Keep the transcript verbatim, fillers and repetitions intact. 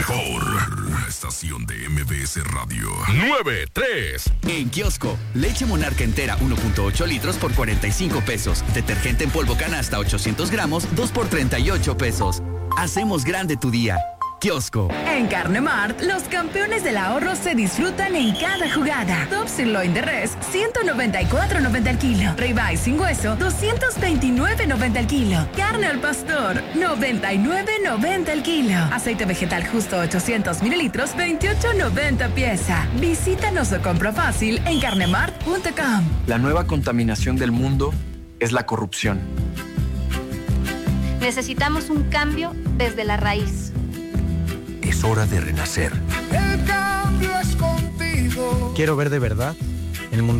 mejor estación de M B S Radio. nueve tres. En kiosco, leche Monarca entera uno punto ocho litros por cuarenta y cinco pesos. Detergente en polvo canasta ochocientos gramos, dos por treinta y ocho pesos. Hacemos grande tu día. Kiosco. En Carne Mart, los campeones del ahorro se disfrutan en cada jugada. Top Sirloin de res, ciento noventa y cuatro noventa el kilo. Ribeye sin hueso, doscientos veintinueve noventa el kilo. Carne al pastor, noventa y nueve noventa el kilo. Aceite vegetal justo ochocientos mililitros, veintiocho noventa pieza. Visítanos o compra fácil en carnemart punto com. La nueva contaminación del mundo es la corrupción. Necesitamos un cambio desde la raíz. Es hora de renacer. El cambio es contigo. Quiero ver de verdad el mundo